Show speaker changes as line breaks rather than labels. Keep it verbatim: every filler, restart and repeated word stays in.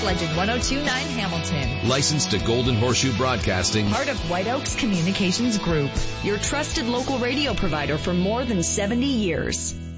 Legend one oh two point nine Hamilton.
Licensed to Golden Horseshoe Broadcasting.
Part of White Oaks Communications Group. Your trusted local radio provider for more than seventy years.